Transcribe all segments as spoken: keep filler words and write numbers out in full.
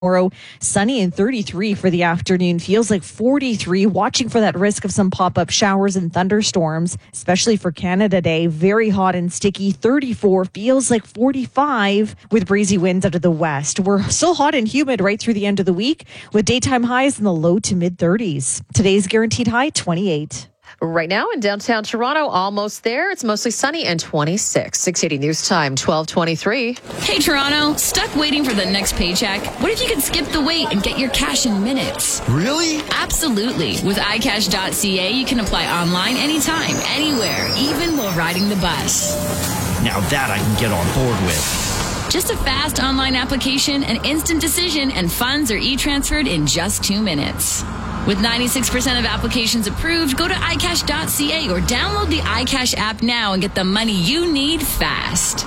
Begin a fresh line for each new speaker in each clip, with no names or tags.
Tomorrow, sunny and thirty-three for the afternoon. Feels like forty-three. Watching for that risk of some pop-up showers and thunderstorms, especially for Canada Day. Very hot and sticky. thirty-four feels like forty-five with breezy winds out of the west. We're still hot and humid right through the end of the week with daytime highs in the low to mid thirties. Today's guaranteed high twenty-eight.
Right now in downtown Toronto, almost there. It's mostly sunny and twenty-six. six eighty News Time, twelve twenty-three.
Hey, Toronto. Stuck waiting for the next paycheck? What if you could skip the wait and get your cash in minutes?
Really?
Absolutely. With i cash dot c a, you can apply online anytime, anywhere, even while riding the bus.
Now that I can get on board with.
Just a fast online application, an instant decision, and funds are e-transferred in just two minutes. With ninety-six percent of applications approved, go to i cash dot c a or download the iCash app now and get the money you need fast.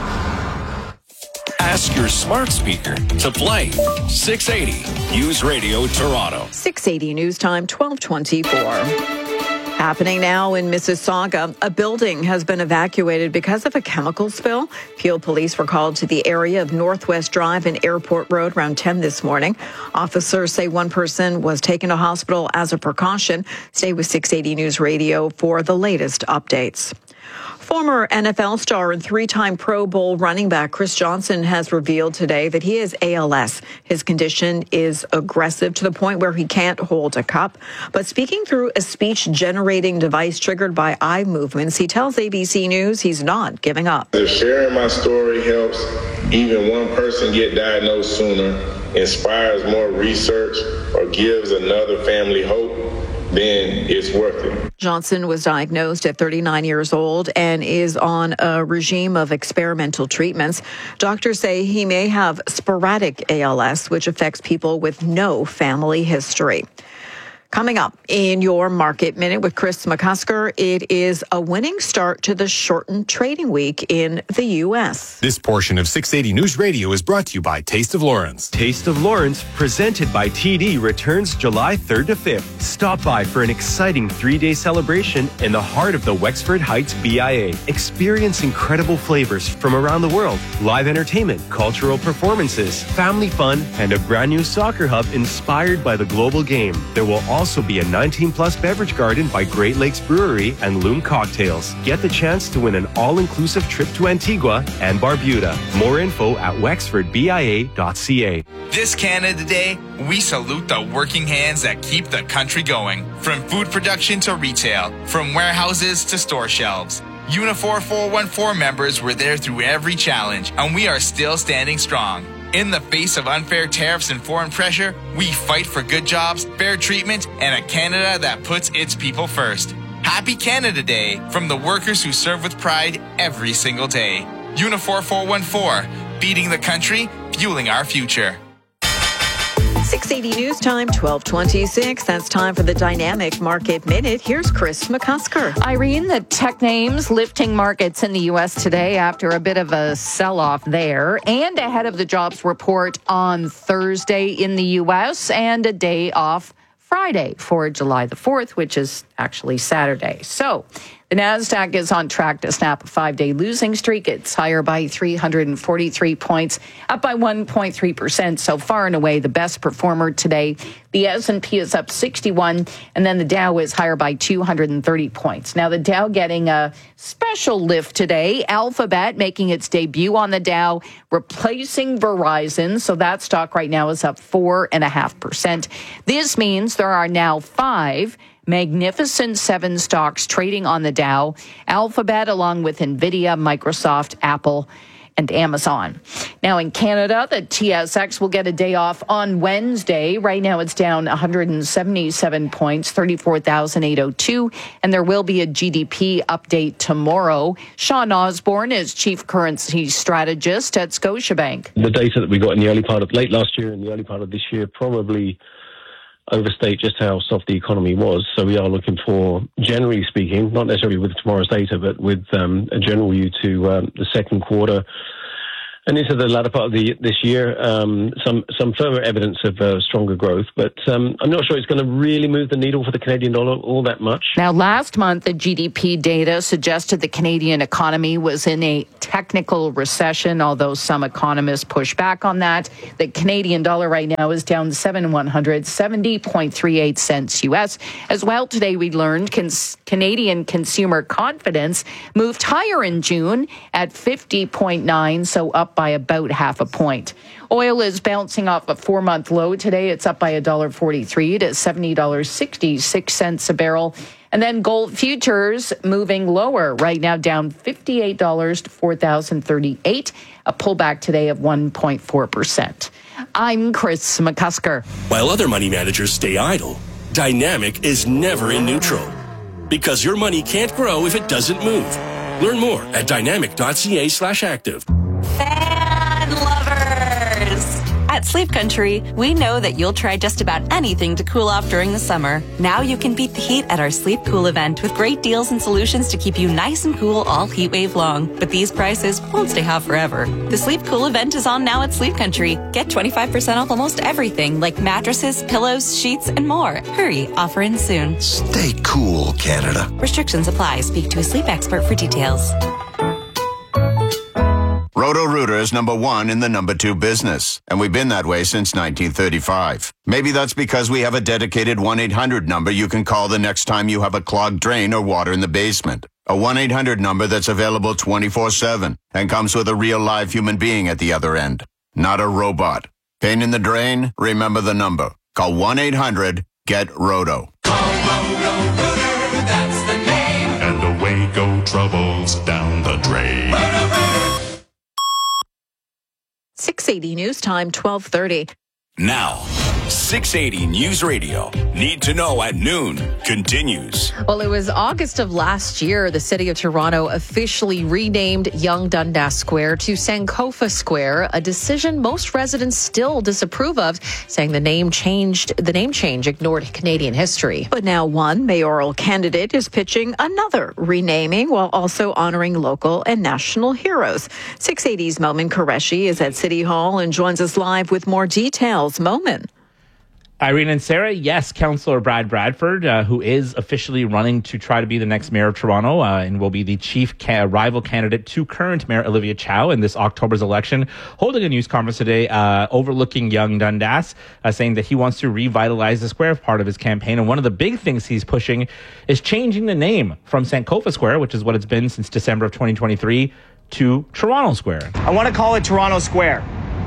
Ask your smart speaker to play six eighty News Radio Toronto.
six eighty News Time, twelve twenty-four. Happening now in Mississauga, a building has been evacuated because of a chemical spill. Peel police were called to the area of Northwest Drive and Airport Road around ten this morning. Officers say one person was taken to hospital as a precaution. Stay with six eighty News Radio for the latest updates. Former N F L star and three-time Pro Bowl running back Chris Johnson has revealed today that he has A L S. His condition is aggressive to the point where he can't hold a cup. But speaking through a speech-generating device triggered by eye movements, he tells A B C News he's not giving up.
If sharing my story helps even one person get diagnosed sooner, inspires more research, or gives another family hope, then it's worth it.
Johnson was diagnosed at thirty-nine years old and is on a regime of experimental treatments. Doctors say he may have sporadic A L S, which affects people with no family history. Coming up in your Market Minute with Chris McCusker, it is a winning start to the shortened trading week in the U S.
This portion of six eighty News Radio is brought to you by Taste of Lawrence.
Taste of Lawrence, presented by T D, returns July third to fifth. Stop by for an exciting three-day celebration in the heart of the Wexford Heights B I A. Experience incredible flavors from around the world, live entertainment, cultural performances, family fun, and a brand new soccer hub inspired by the global game. There will also also be a nineteen plus beverage garden by Great Lakes Brewery and Loom Cocktails. Get the chance to win an all-inclusive trip to Antigua and Barbuda. More info at wexford b i a dot c a.
This Canada Day, we salute the working hands that keep the country going. From food production to retail, from warehouses to store shelves. Unifor four one four members were there through every challenge, and we are still standing strong. In the face of unfair tariffs and foreign pressure, we fight for good jobs, fair treatment, and a Canada that puts its people first. Happy Canada Day from the workers who serve with pride every single day. Unifor four one four, feeding the country, fueling our future.
six eighty News Time, twelve twenty-six. That's time for the Dynamic Market Minute. Here's Chris McCusker.
Irene, the tech names lifting markets in the U S today after a bit of a sell-off there and ahead of the jobs report on Thursday in the U S and a day off Friday for July the fourth, which is actually Saturday. So the NASDAQ is on track to snap a five-day losing streak. It's higher by three hundred forty-three points, up by one point three percent. So far and away, the best performer today. The S and P is up sixty-one, and then the Dow is higher by two hundred thirty points. Now, the Dow getting a special lift today. Alphabet making its debut on the Dow, replacing Verizon. So that stock right now is up four point five percent. This means there are now five Magnificent Seven stocks trading on the Dow. Alphabet, along with NVIDIA, Microsoft, Apple, and Amazon. Now in Canada, the T S X will get a day off on Wednesday. Right now it's down one hundred seventy-seven points, thirty-four thousand eight hundred two, and there will be a G D P update tomorrow. Sean Osborne is Chief Currency Strategist at Scotiabank.
The data that we got in the early part of late last year and the early part of this year probably overstate just how soft the economy was. So we are looking for, generally speaking, not necessarily with tomorrow's data, but with um, a general view to um, the second quarter and into the latter part of the this year, um, some some further evidence of uh, stronger growth. But um, I'm not sure it's going to really move the needle for the Canadian dollar all that much.
Now, last month, the G D P data suggested the Canadian economy was in a technical recession, although some economists push back on that. The Canadian dollar right now is down seven one hundred, seventy point three eight cents U S. As well, today we learned cons- Canadian consumer confidence moved higher in June at fifty point nine, so up by about half a point. Oil is bouncing off a four-month low today. It's up by one dollar forty-three to seventy dollars and sixty-six cents a barrel. And then gold futures moving lower right now, down fifty-eight dollars to four thousand thirty-eight dollars, a pullback today of one point four percent. I'm Chris McCusker.
While other money managers stay idle, Dynamic is never in neutral. Because your money can't grow if it doesn't move. Learn more at dynamic.ca slash active.
Fan lovers! At Sleep Country, we know that you'll try just about anything to cool off during the summer. Now you can beat the heat at our Sleep Cool event with great deals and solutions to keep you nice and cool all heat wave long. But these prices won't stay hot forever. The Sleep Cool event is on now at Sleep Country. Get twenty-five percent off almost everything like mattresses, pillows, sheets, and more. Hurry, offer ends soon.
Stay cool, Canada.
Restrictions apply. Speak to a sleep expert for details.
Roto-Rooter is number one in the number two business, and we've been that way since nineteen thirty-five. Maybe that's because we have a dedicated one eight hundred number you can call the next time you have a clogged drain or water in the basement. A one eight hundred number that's available twenty-four seven and comes with a real live human being at the other end, not a robot. Pain in the drain? Remember the number. Call one eight hundred get roto.
Call Roto-Rooter, that's the name. And away go troubles down the drain.
six eighty News Time, twelve thirty.
Now, six eighty News Radio. Need to know at noon continues.
Well, it was August of last year, the city of Toronto officially renamed Yonge Dundas Square to Sankofa Square, a decision most residents still disapprove of, saying the name changed, the name change ignored Canadian history. But now one mayoral candidate is pitching another renaming while also honoring local and national heroes. six eighty's Momin Qureshi is at City Hall and joins us live with more details. Momin.
Irene and Sarah, yes, Councillor Brad Bradford, uh, who is officially running to try to be the next mayor of Toronto uh, and will be the chief ca- rival candidate to current Mayor Olivia Chow in this October's election, holding a news conference today uh, overlooking Yonge Dundas, uh, saying that he wants to revitalize the square, part of his campaign. And one of the big things he's pushing is changing the name from Sankofa Square, which is what it's been since December of twenty twenty-three, to Toronto Square.
I want to call it Toronto Square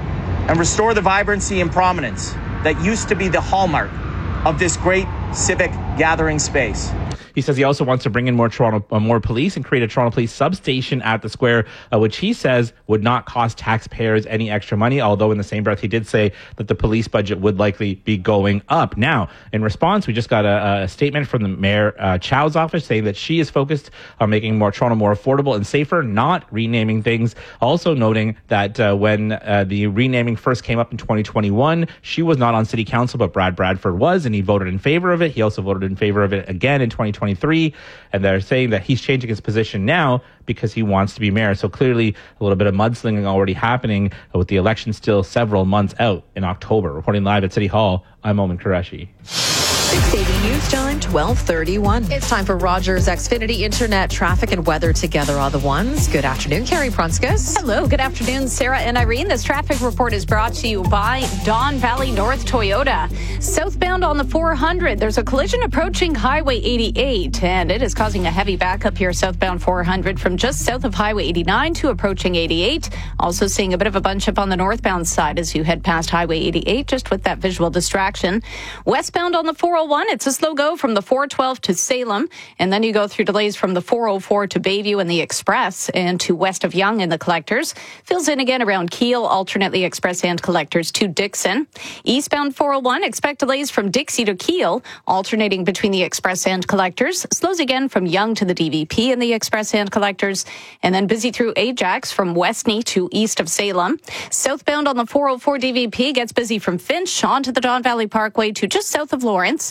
and restore the vibrancy and prominence that used to be the hallmark of this great civic gathering space.
He says he also wants to bring in more Toronto, uh, more police and create a Toronto Police substation at the square, uh, which he says would not cost taxpayers any extra money. Although in the same breath, he did say that the police budget would likely be going up. Now, in response, we just got a, a statement from the Mayor uh, Chow's office saying that she is focused on making more Toronto more affordable and safer, not renaming things. Also noting that uh, when uh, the renaming first came up in twenty twenty-one, she was not on city council, but Brad Bradford was, and he voted in favor of it. He also voted in favor of it again in twenty twenty-three, and they're saying that he's changing his position now because he wants to be mayor. So clearly a little bit of mudslinging already happening with the election still several months out in October. Reporting live at City Hall, I'm Momin Qureshi.
six eighty News Time, twelve thirty-one. It's time for Rogers Xfinity Internet traffic and weather together on the ones. Good afternoon, Carrie Prunskis.
Hello, good afternoon, Sarah and Irene. This traffic report is brought to you by Don Valley North Toyota. Southbound on the four hundred, there's a collision approaching Highway eighty-eight, and it is causing a heavy backup here southbound four hundred from just south of Highway eighty-nine to approaching eighty-eight. Also seeing a bit of a bunch up on the northbound side as you head past Highway eighty-eight, just with that visual distraction. Westbound on the four oh one, it's a slow go from the four twelve to Salem, and then you go through delays from the four oh four to Bayview and the Express, and to west of Yonge and the Collectors. Fills in again around Keele, alternately Express and Collectors to Dixon. Eastbound four oh one, expect delays from Dixie to Keele, alternating between the Express and Collectors. Slows again from Yonge to the D V P and the Express and Collectors, and then busy through Ajax from Westney to east of Salem. Southbound on the four oh four D V P gets busy from Finch onto the Don Valley Parkway to just south of Lawrence.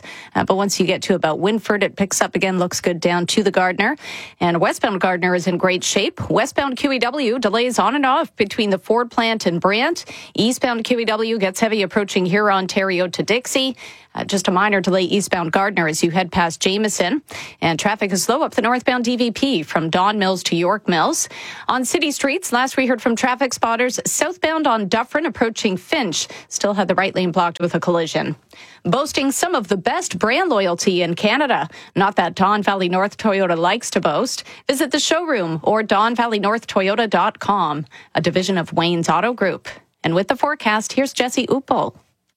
Uh, but once you get to about Winford, it picks up again, looks good down to the Gardiner. And westbound Gardiner is in great shape. Westbound Q E W delays on and off between the Ford plant and Brant. Eastbound Q E W gets heavy approaching here, Ontario to Dixie. Uh, just a minor delay eastbound Gardiner as you head past Jameson. And traffic is slow up the northbound D V P from Don Mills to York Mills. On city streets, last we heard from traffic spotters, southbound on Dufferin approaching Finch still had the right lane blocked with a collision. Boasting some of the best brand loyalty in Canada. Not that Don Valley North Toyota likes to boast. Visit the showroom or don valley north toyota dot com, a division of Wayne's Auto Group. And with the forecast, here's Jesse Uppel.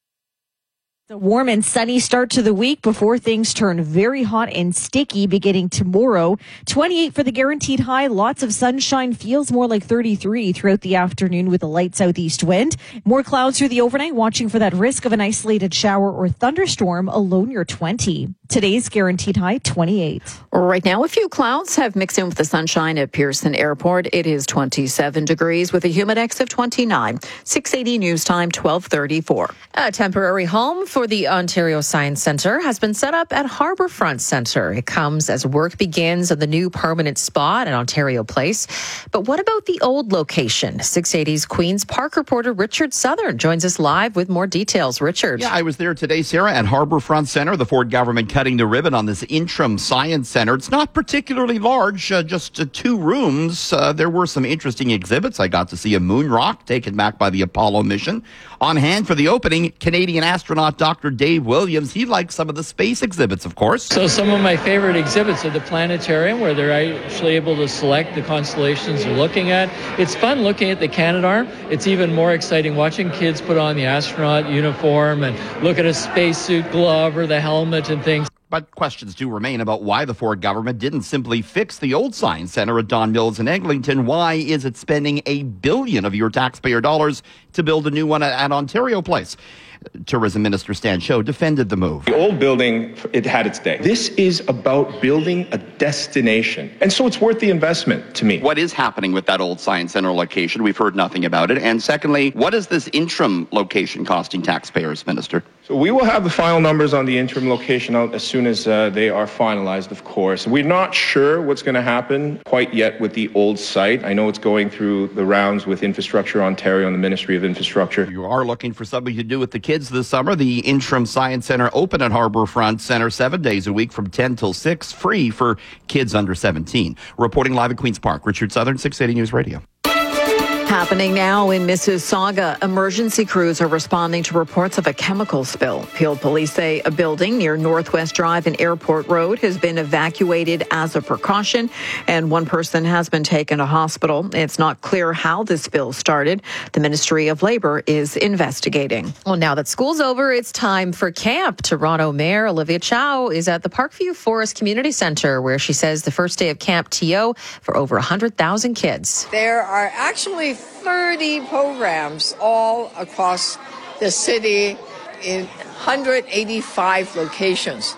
A warm and sunny start to the week before things turn very hot and sticky beginning tomorrow. twenty-eight for the guaranteed high. Lots of sunshine. Feels more like thirty-three throughout the afternoon with a light southeast wind. More clouds through the overnight, watching for that risk of an isolated shower or thunderstorm. A low near twenty. Today's guaranteed high, twenty-eight.
Right now, a few clouds have mixed in with the sunshine at Pearson Airport. It is twenty-seven degrees with a humidex of twenty-nine. six eighty News Time, twelve thirty-four.
A temporary home for the Ontario Science Centre has been set up at Harbourfront Centre. It comes as work begins on the new permanent spot at Ontario Place. But what about the old location? six eighty's Queen's Park reporter Richard Southern joins us live with more details. Richard.
Yeah, I was there today, Sarah, at Harbourfront Centre. The Ford government cutting the ribbon on this interim science centre. It's not particularly large, uh, just uh, two rooms. Uh, there were some interesting exhibits. I got to see a moon rock taken back by the Apollo mission. On hand for the opening, Canadian astronaut Doctor Dave Williams. He likes some of the space exhibits, of course.
So some of my favorite exhibits are the planetarium, where they're actually able to select the constellations they're looking at. It's fun looking at the Canadarm. It's even more exciting watching kids put on the astronaut uniform and look at a spacesuit glove or the helmet and things.
But questions do remain about why the Ford government didn't simply fix the old Science Centre at Don Mills in Eglinton. Why is it spending a billion of your taxpayer dollars to build a new one at, at Ontario Place? Tourism Minister Stan Cho defended the move.
The old building, it had its day. This is about building a destination. And so it's worth the investment to me.
What is happening with that old Science Centre location? We've heard nothing about it. And secondly, what is this interim location costing taxpayers, Minister?
So we will have the final numbers on the interim location out as soon as uh, they are finalized, of course. We're not sure what's going to happen quite yet with the old site. I know it's going through the rounds with Infrastructure Ontario and the Ministry of Infrastructure.
You are looking for something to do with the kids this summer. The interim Science Centre open at Harbourfront Centre seven days a week from ten till six, free for kids under seventeen. Reporting live at Queen's Park, Richard Southern, six eighty News Radio.
Happening now in Mississauga, emergency crews are responding to reports of a chemical spill. Peel police say a building near Northwest Drive and Airport Road has been evacuated as a precaution, and one person has been taken to hospital. It's not clear how the spill started. The Ministry of Labour is investigating.
Well, now that school's over, it's time for camp. Toronto Mayor Olivia Chow is at the Parkview Forest Community Centre, where she says the first day of Camp T O for over one hundred thousand kids.
There are actually thirty programs all across the city in one hundred eighty-five locations.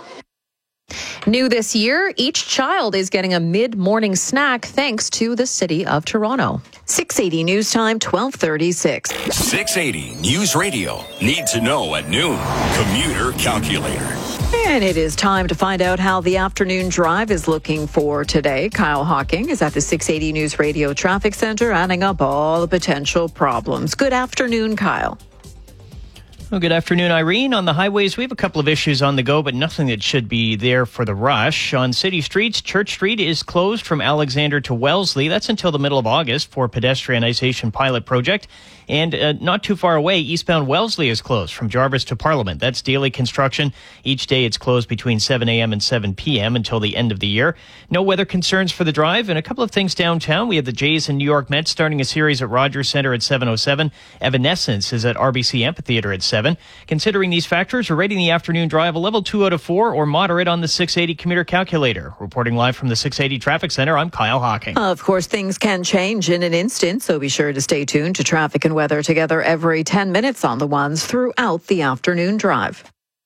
New this year, each child is getting a mid-morning snack thanks to the City of Toronto.
six eighty News Time, twelve thirty-six.
six eighty News Radio. Need to know at noon. Commuter Calculator.
And it is time to find out how the afternoon drive is looking for today. Kyle Hawking is at the six eighty News Radio Traffic Center, adding up all the potential problems. Good afternoon, Kyle.
Well, good afternoon, Irene. On the highways, we have a couple of issues on the go, but nothing that should be there for the rush. On city streets, Church Street is closed from Alexander to Wellesley. That's until the middle of August for pedestrianization pilot project. And uh, not too far away, eastbound Wellesley is closed from Jarvis to Parliament. That's daily construction. Each day it's closed between seven a.m. and seven p.m. until the end of the year. No weather concerns for the drive. And a couple of things downtown. We have the Jays and New York Mets starting a series at Rogers Center at seven oh seven. Evanescence is at R B C Amphitheater at seven. Considering these factors, we're rating the afternoon drive a level two out of four or moderate on the six eighty commuter calculator. Reporting live from the six eighty Traffic Center, I'm Kyle Hawking.
Of course, things can change in an instant, so be sure to stay tuned to traffic and weather together every ten minutes on the ones throughout the afternoon drive.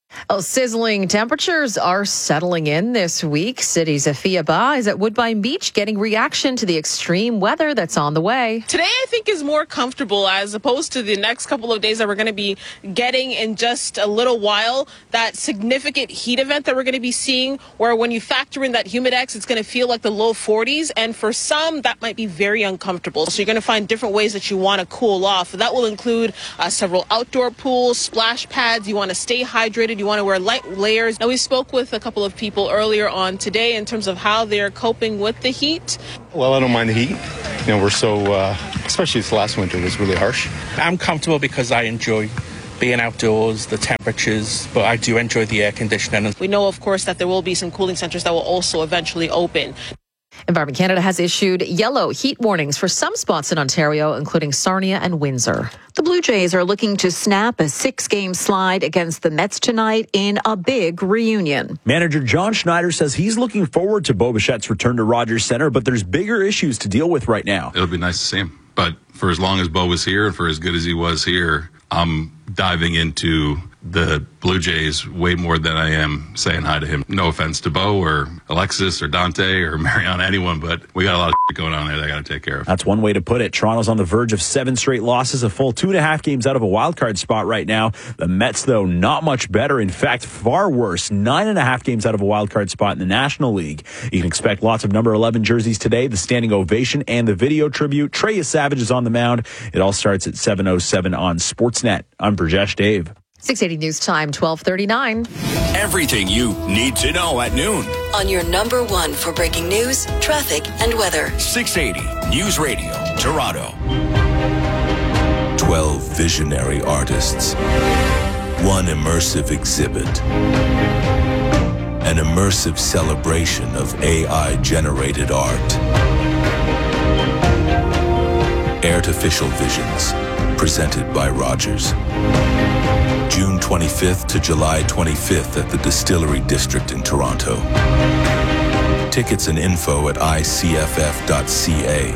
Oh, sizzling temperatures are settling in this week. City Zafia Ba is at Woodbine Beach getting reaction to the extreme weather that's on the way.
Today, I think, is more comfortable as opposed to the next couple of days that we're going to be getting in just a little while. That significant heat event that we're going to be seeing, where when you factor in that humidex, it's going to feel like the low forties. And for some, that might be very uncomfortable. So you're going to find different ways that you want to cool off. That will include uh, several outdoor pools, splash pads. You want to stay hydrated. You want to wear light layers. Now, we spoke with a couple of people earlier on today in terms of how they're coping with the heat.
Well, I don't mind the heat. You know, we're so, uh, especially this last winter was really harsh.
I'm comfortable because I enjoy being outdoors, the temperatures, but I do enjoy the air conditioning.
We know, of course, that there will be some cooling centers that will also eventually open.
Environment Canada has issued yellow heat warnings for some spots in Ontario, including Sarnia and Windsor.
The Blue Jays are looking to snap a six-game slide against the Mets tonight in a big reunion.
Manager John Schneider says he's looking forward to Bo Bichette's return to Rogers Centre, but there's bigger issues to deal with right now.
It'll be nice to see him. But for as long as Bo was here and for as good as he was here, I'm diving into the Blue Jays way more than I am saying hi to him. No offense to Bo or Alexis or Dante or Mariana, anyone, but we got a lot of shit going on there that I got to take care of.
That's one way to put it. Toronto's on the verge of seven straight losses, a full two and a half games out of a wild card spot right now. The Mets, though, not much better. In fact, far worse. Nine and a half games out of a wild card spot in the National League. You can expect lots of number eleven jerseys today, the standing ovation and the video tribute. Trey Savage is on the mound. It all starts at seven oh seven on Sportsnet. I'm Brajesh Dave.
six eighty News Time, twelve thirty-nine.
Everything you need to know at noon.
On your number one for breaking news, traffic, and weather.
six eighty News Radio, Toronto.
twelve visionary artists. One immersive exhibit. An immersive celebration of A I-generated art. Artificial Visions, presented by Rogers. June twenty-fifth to July twenty-fifth at the Distillery District in Toronto. Tickets and info at I C F F dot C A.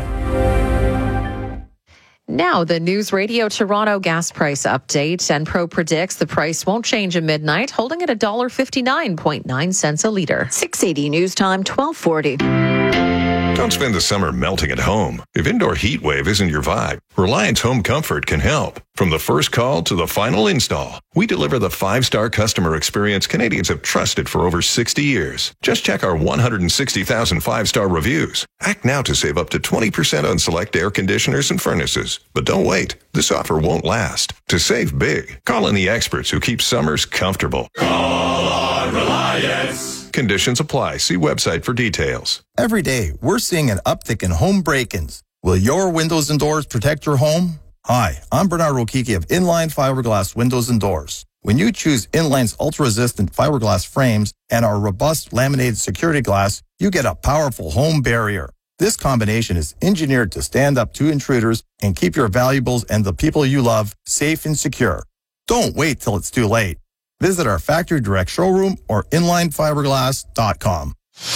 Now, the News Radio Toronto gas price update. Enpro predicts the price won't change at midnight, holding at one dollar fifty-nine point nine cents a litre.
six eighty News Time, twelve forty.
Don't spend the summer melting at home. If indoor heat wave isn't your vibe, Reliance Home Comfort can help. From the first call to the final install, we deliver the five-star customer experience Canadians have trusted for over sixty years. Just check our one hundred sixty thousand five-star reviews. Act now to save up to twenty percent on select air conditioners and furnaces. But don't wait. This offer won't last. To save big, call in the experts who keep summers comfortable.
Call on Reliance.
Conditions apply. See website for details.
Every day, we're seeing an uptick in home break-ins. Will your windows and doors protect your home? Hi, I'm Bernard Rokiki of Inline Fiberglass Windows and Doors. When you choose Inline's ultra-resistant fiberglass frames and our robust laminated security glass, you get a powerful home barrier. This combination is engineered to stand up to intruders and keep your valuables and the people you love safe and secure. Don't wait till it's too late. Visit our factory direct showroom or inline fiberglass dot com.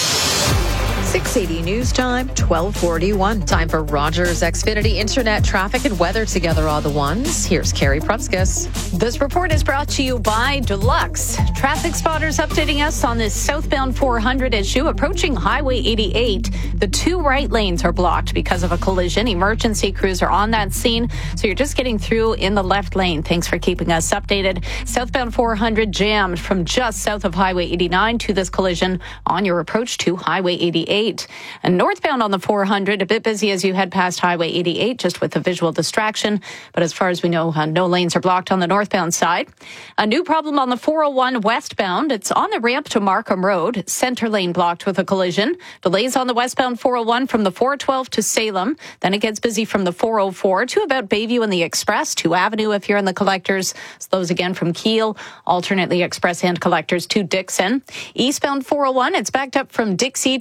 six eighty News Time, twelve forty-one.
Time for Rogers Xfinity Internet traffic and weather together all the ones. Here's Carrie Prunskis.
This report is brought to you by Deluxe. Traffic spotters updating us on this southbound four hundred issue approaching Highway eighty-eight. The two right lanes are blocked because of a collision. Emergency crews are on that scene, so you're just getting through in the left lane. Thanks for keeping us updated. Southbound four hundred jammed from just south of Highway eighty-nine to this collision on your approach to Highway eighty-eight. And northbound on the four hundred, a bit busy as you head past Highway eighty-eight, just with a visual distraction. But as far as we know, uh, no lanes are blocked on the northbound side. A new problem on the four oh one westbound. It's on the ramp to Markham Road. Center lane blocked with a collision. Delays on the westbound four oh one from the four twelve to Salem. Then it gets busy from the four oh four to about Bayview and the Express to Avenue if you're in the Collectors. Slows again from Keele, alternately Express and Collectors to Dixon. Eastbound four oh one, it's backed up from Dixie to just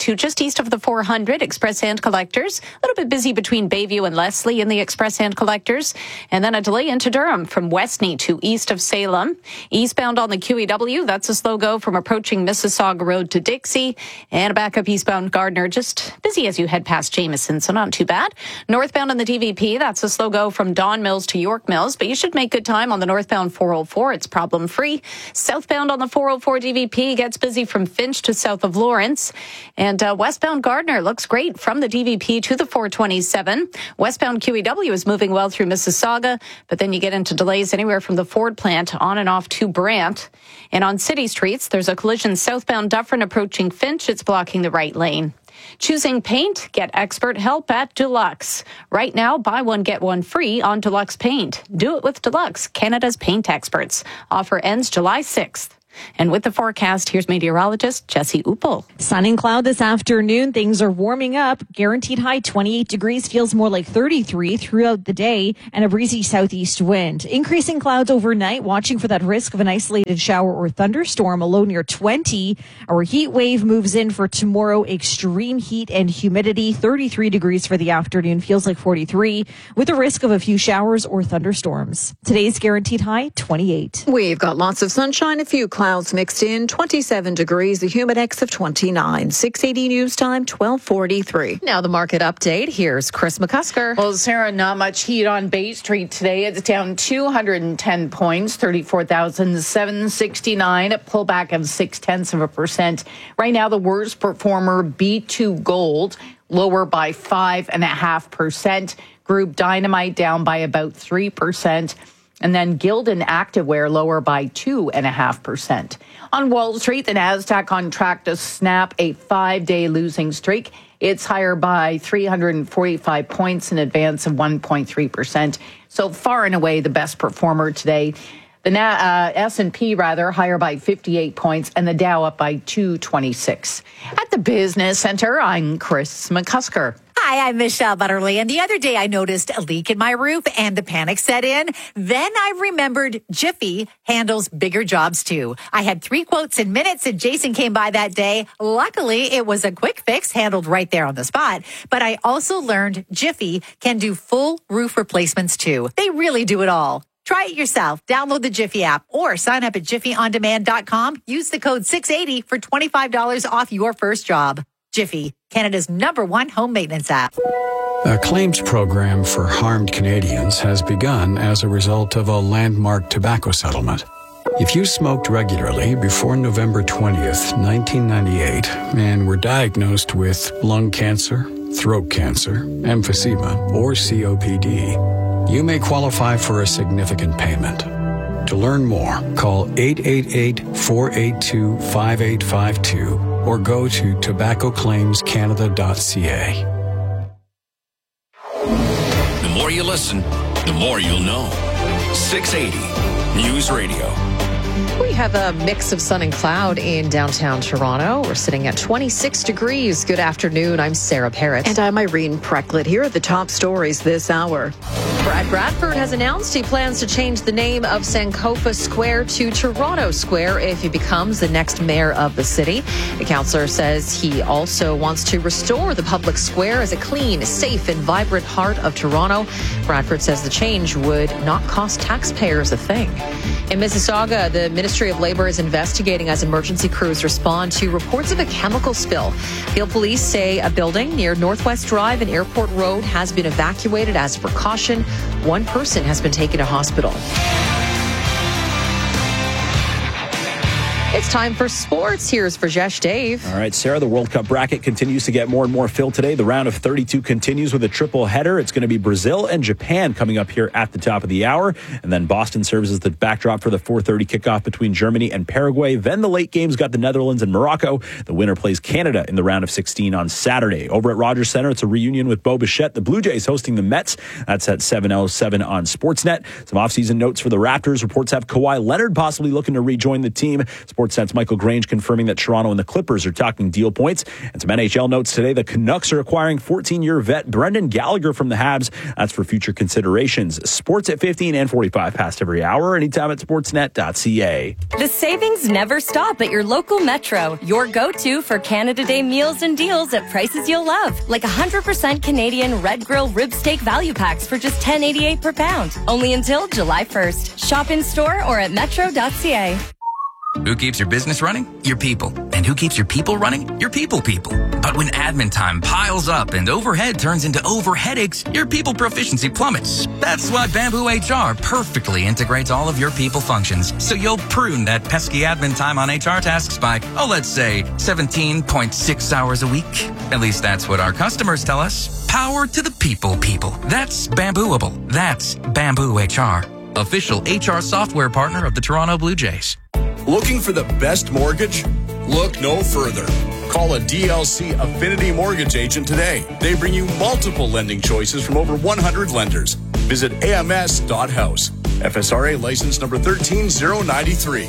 east of the four hundred, express hand collectors. A little bit busy between Bayview and Leslie in the express hand collectors. And then a delay into Durham from Westney to east of Salem. Eastbound on the Q E W, that's a slow go from approaching Mississauga Road to Dixie. And a backup eastbound Gardner, just busy as you head past Jameson, so not too bad. Northbound on the D V P, that's a slow go from Don Mills to York Mills, but you should make good time on the northbound four oh four. It's problem-free. Southbound on the four oh four D V P gets busy from Finch to south of Lawrence. And uh, westbound Gardner looks great from the D V P to the four twenty-seven. Westbound Q E W is moving well through Mississauga, but then you get into delays anywhere from the Ford plant on and off to Brant. And on city streets, there's a collision southbound Dufferin approaching Finch. It's blocking the right lane. Choosing paint? Get expert help at Deluxe. Right now, buy one, get one free on Deluxe Paint. Do it with Deluxe, Canada's paint experts. Offer ends July sixth. And with the forecast, here's meteorologist Jesse Uppel.
Sun and cloud this afternoon. Things are warming up. Guaranteed high twenty-eight degrees, feels more like thirty-three throughout the day, and a breezy southeast wind. Increasing clouds overnight, watching for that risk of an isolated shower or thunderstorm, a low near twenty. Our heat wave moves in for tomorrow. Extreme heat and humidity, thirty-three degrees for the afternoon, feels like forty-three, with a risk of a few showers or thunderstorms. Today's guaranteed high twenty-eight.
We've got lots of sunshine, a few clouds. Clouds mixed in, twenty-seven degrees, a humidex of twenty-nine. six eighty News Time, twelve forty-three.
Now the market update. Here's Chris McCusker.
Well, Sarah, not much heat on Bay Street today. It's down two hundred ten points, thirty-four thousand seven hundred sixty-nine, a pullback of six tenths of a percent. Right now, the worst performer, B two Gold, lower by five and a half percent. Group Dynamite down by about three percent. And then Gildan Activewear lower by two and a half percent. On Wall Street, the Nasdaq on track to snap a five-day losing streak. It's higher by three hundred forty-five points, in advance of one point three percent. So far and away the best performer today. The uh, S and P, rather, higher by fifty-eight points, and the Dow up by two twenty-six. At the Business Center, I'm Chris McCusker.
Hi, I'm Michelle Butterly, and the other day I noticed a leak in my roof and the panic set in. Then I remembered Jiffy handles bigger jobs too. I had three quotes in minutes and Jason came by that day. Luckily, it was a quick fix handled right there on the spot. But I also learned Jiffy can do full roof replacements too. They really do it all. Try it yourself. Download the Jiffy app or sign up at jiffy on demand dot com. Use the code six eighty for twenty-five dollars off your first job. Jiffy, Canada's number one home maintenance app.
A claims program for harmed Canadians has begun as a result of a landmark tobacco settlement. If you smoked regularly before November twentieth, nineteen ninety-eight, and were diagnosed with lung cancer, throat cancer, emphysema, or C O P D, you may qualify for a significant payment. To learn more, call eight eight eight, four eight two, five eight five two or go to tobacco claims canada dot c a.
The more you listen, the more you'll know. six eighty News Radio.
We have a mix of sun and cloud in downtown Toronto. We're sitting at twenty-six degrees. Good afternoon. I'm Sarah Parrott.
And I'm Irene Precklett. Here are the top stories this hour.
Brad Bradford has announced he plans to change the name of Sankofa Square to Toronto Square if he becomes the next mayor of the city. The councillor says he also wants to restore the public square as a clean, safe, and vibrant heart of Toronto. Bradford says the change would not cost taxpayers a thing. In Mississauga, the Ministry of Labour is investigating as emergency crews respond to reports of a chemical spill. Peel police say a building near Northwest Drive and Airport Road has been evacuated as a precaution. One person has been taken to hospital. It's time for sports. Here's Rajesh Dave.
All right, Sarah, the World Cup bracket continues to get more and more filled today. The round of thirty-two continues with a triple header. It's going to be Brazil and Japan coming up here at the top of the hour. And then Boston serves as the backdrop for the four thirty kickoff between Germany and Paraguay. Then the late games got the Netherlands and Morocco. The winner plays Canada in the round of sixteen on Saturday. Over at Rogers Centre, it's a reunion with Bo Bichette. The Blue Jays hosting the Mets. That's at seven oh seven on Sportsnet. Some offseason notes for the Raptors. Reports have Kawhi Leonard possibly looking to rejoin the team. Sports Sportsnet's Michael Grange confirming that Toronto and the Clippers are talking deal points. And some N H L notes today, the Canucks are acquiring fourteen-year vet Brendan Gallagher from the Habs. That's for future considerations. Sports at fifteen and forty-five past every hour, anytime at sportsnet dot c a.
The savings never stop at your local Metro. Your go-to for Canada Day meals and deals at prices you'll love. Like one hundred percent Canadian Red Grill rib steak value packs for just ten eighty-eight per pound. Only until July first. Shop in store or at metro dot c a.
Who keeps your business running? Your people. And who keeps your people running? Your people people. But when admin time piles up and overhead turns into over headaches, your people proficiency plummets. That's why Bamboo H R perfectly integrates all of your people functions. So you'll prune that pesky admin time on H R tasks by, oh, let's say seventeen point six hours a week. At least that's what our customers tell us. Power to the people people. That's Bambooable. That's Bamboo H R. Official H R software partner of the Toronto Blue Jays.
Looking for the best mortgage? Look no further. Call a D L C Affinity Mortgage agent today. They bring you multiple lending choices from over one hundred lenders. Visit A M S dot house. F S R A license number one three zero nine three.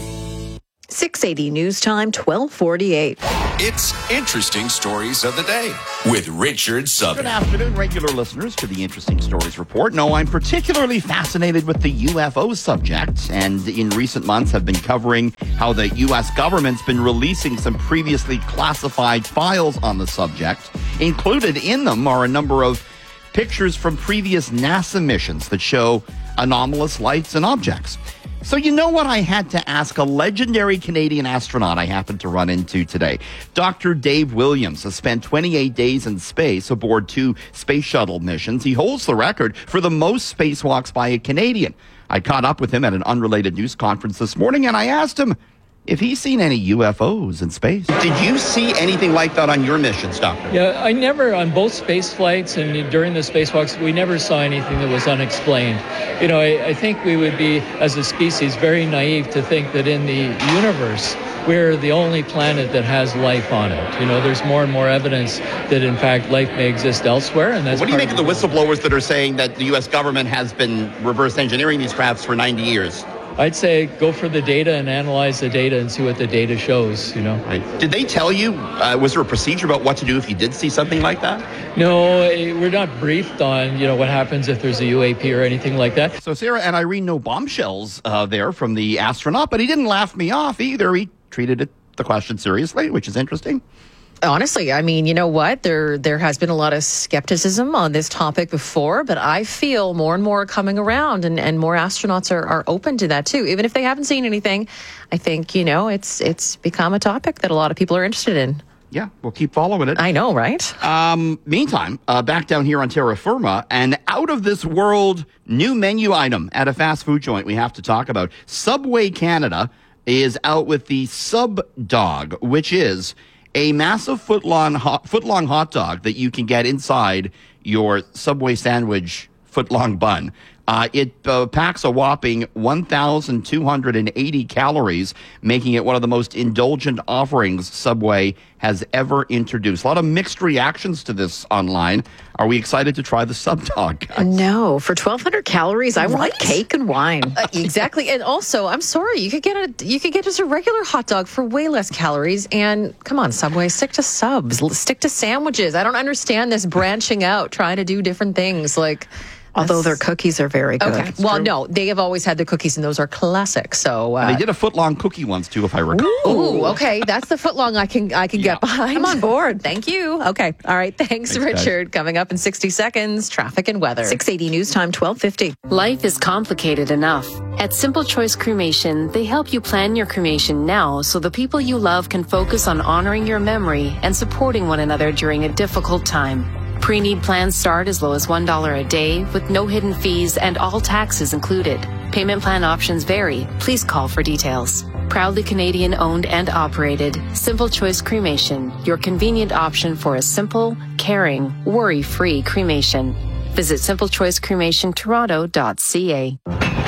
six eighty News Time, twelve forty-eight.
It's Interesting Stories of the Day with Richard Southern.
Good afternoon, regular listeners to the Interesting Stories Report. No, I'm particularly fascinated with the U F O subject, and in recent months have been covering how the U S government's been releasing some previously classified files on the subject. Included in them are a number of pictures from previous NASA missions that show anomalous lights and objects. So you know what I had to ask a legendary Canadian astronaut I happened to run into today. Doctor Dave Williams has spent twenty-eight days in space aboard two space shuttle missions. He holds the record for the most spacewalks by a Canadian. I caught up with him at an unrelated news conference this morning, and I asked him if he's seen any U F Os in space. Did you see anything like that on your missions, Doctor?
Yeah, I never, on both space flights and during the spacewalks, we never saw anything that was unexplained. You know, I, I think we would be, as a species, very naive to think that in the universe, we're the only planet that has life on it. You know, there's more and more evidence that, in fact, life may exist elsewhere. And that's
what do you
part
make of the whistleblowers that are saying that the U S government has been reverse engineering these crafts for ninety years?
I'd say go for the data and analyze the data and see what the data shows, you know.
Right. Did they tell you, uh, was there a procedure about what to do if you did see something like that?
No, we're not briefed on, you know, what happens if there's a U A P or anything like that.
So Sarah and Irene, no bombshells uh, there from the astronaut, but he didn't laugh me off either. He treated it, the question seriously, which is interesting.
Honestly, I mean, you know what? There there has been a lot of skepticism on this topic before, but I feel more and more coming around, and, and more astronauts are, are open to that too. Even if they haven't seen anything, I think, you know, it's it's become a topic that a lot of people are interested in.
Yeah, we'll keep following it.
I know, right?
Um, meantime, uh, back down here on terra firma, an out-of-this-world new menu item at a fast food joint we have to talk about. Subway Canada is out with the Sub Dog, which is a massive foot-long hot, foot-long hot dog that you can get inside your Subway sandwich foot-long bun. Uh, it uh, packs a whopping one thousand two hundred eighty calories, making it one of the most indulgent offerings Subway has ever introduced. A lot of mixed reactions to this online. Are we excited to try the Sub Dog?
No, for twelve hundred calories, I
Right?
want cake and wine.
Uh, exactly. And also, I'm sorry, you could get a you could get just a regular hot dog for way less calories. And come on, Subway, stick to subs, L- stick to sandwiches. I don't understand this branching out, trying to do different things. Like,
Although their cookies are very good.
okay, well, no, they have always had the cookies, and those are classic. So uh,
They did a foot-long cookie once, too, if I recall.
Ooh, okay, that's the footlong I can I can get behind.
I'm on board.
Thank you. Okay, all right. Thanks,
Thanks,
Richard. Coming up in sixty seconds, traffic and weather.
six eighty News Time, twelve fifty.
Life is complicated enough. At Simple Choice Cremation, they help you plan your cremation now so the people you love can focus on honoring your memory and supporting one another during a difficult time. Pre-need plans start as low as one dollar a day with no hidden fees and all taxes included. Payment plan options vary. Please call for details. Proudly Canadian owned and operated, Simple Choice Cremation, your convenient option for a simple, caring, worry-free cremation. Visit simple choice cremation toronto dot c a.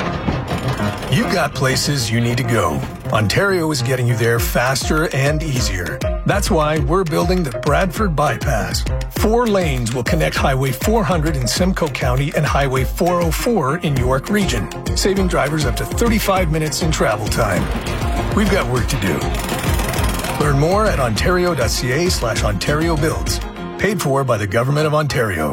You've got places you need to go. Ontario is getting you there faster and easier. That's why we're building the Bradford Bypass. Four lanes will connect Highway four hundred in Simcoe County and Highway four oh four in York Region, saving drivers up to thirty-five minutes in travel time. we've got work to do. Learn more at ontario.ca slash Ontario Builds. Paid for by the Government of Ontario.